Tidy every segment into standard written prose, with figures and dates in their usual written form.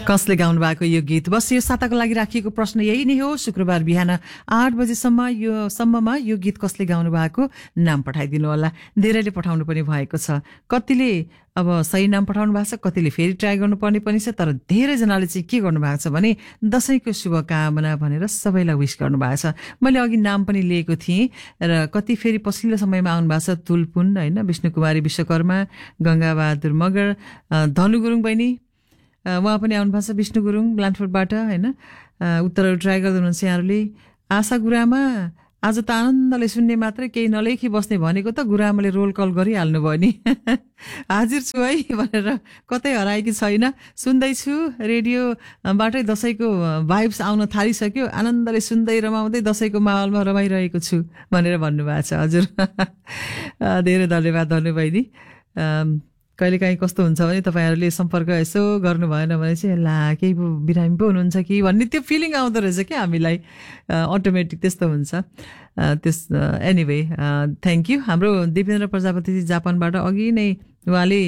कसले गाउनु भएको यो गीत? बस यो साताको लागि राखिएको प्रश्न यही नै हो। शुक्रबार बिहान 8 बजेसम्म यो गीत कसले गाउनु भएको नाम पठाइदिनु होला। धेरैले पठाउनु पनि भएको छ। कतिले अब सही नाम पठाउनु भएको छ, कतिले फेरि ट्राई गर्नुपर्ने पनि छ। तर धेरैजनाले चाहिँ के गर्नु भएको छ भने दशैंको शुभकामना भनेर सबैलाई विश गर्नु भएको छ। मैले अघि नाम पनि लिएको थिएँ र कति फेरि पछिल्लो समयमा आउनु भएको छ। तुलपुन होइन, विष्णुकुमारी विश्वकर्मा, गंगाबहादुर मगर, धनु गुरुङ बहिनी उहाँ पनि आउनु भएको छ, विष्णु गुरुङ ब्लान्डफोर्डबाट होइन। उत्तरहरू ट्राई गर्दै हुनुहुन्छ यहाँहरूले। आशा गुरामा आज त आनन्दले सुन्ने मात्रै, केही नलेखी बस्ने भनेको त गुरामाले रोल कल गरिहाल्नु भयो नि। हाजिर छु है भनेर कतै हराएकी छैन, सुन्दैछु रेडियोबाटै दशैंको भाइब्स आउन थालिसक्यो, आनन्दले सुन्दै रमाउँदै दशैंको माहौलमा रमाइरहेको छु भनेर भन्नुभएको छ। हजुर धेरै धन्यवाद धनु बहिनी। कहिलेकाहीँ कस्तो हुन्छ भने तपाईँहरूले सम्पर्क यसो गर्नु भएन भने चाहिँ ला केही बिरामी पो हुनुहुन्छ कि भन्ने त्यो फिलिङ आउँदो रहेछ क्या हामीलाई, अटोमेटिक त्यस्तो हुन्छ। Anyway thank you. हाम्रो दिपेन्द्र प्रजापति जापानबाट अघि नै उहाँले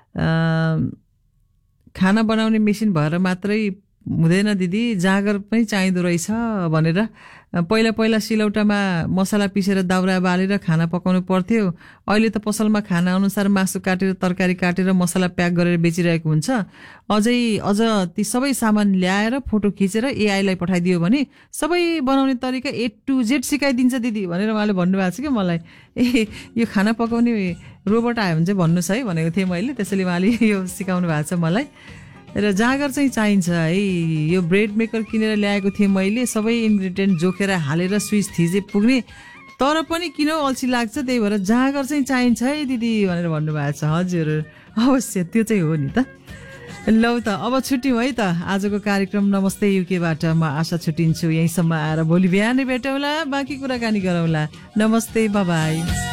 खाना बनाउने मेसिन भएर मात्रै हुँदैन दिदी, जाँगर पनि चाहिँदो रहेछ भनेर पहिला सिलौटामा मसला पिसेर दाउरा बालेर खाना पकाउनु पर्थ्यो। अहिले त पसलमा खाना अनुसार मासु काटेर तरकारी काटेर मसला प्याक गरेर बेचिरहेको हुन्छ। अझ ती सबै सामान ल्याएर फोटो खिचेर एआईलाई पठाइदियो भने सबै बनाउने तरिका A to Z सिकाइदिन्छ दिदी भनेर उहाँले भन्नुभएको छ कि मलाई। यो खाना पकाउने रोबोट आयो भने चाहिँ भन्नुहोस् है भनेको थिएँ मैले। त्यसैले उहाँले यो सिकाउनु भएको छ मलाई। र जाँगर चाहिँ चाहिन्छ है। यो ब्रेड मेकर किनेर ल्याएको थिएँ मैले, सबै इन्ग्रिडियन्ट जोखेर हालेर स्विच थिचे पुग्ने, तर पनि किन अल्छी लाग्छ, त्यही भएर जाँगर चाहिँ चाहिन्छ है दिदी भनेर भन्नुभएको छ। हजुर अवश्य त्यो चाहिँ हो नि त। लौ त अब छुट्यौँ है त। आजको कार्यक्रम नमस्ते युकेबाट म आशा छुट्टिन्छु। यहीँसम्म आएर भोलि बिहानै भेटौँला, बाँकी कुराकानी गरौँला। नमस्ते, बाई बाई।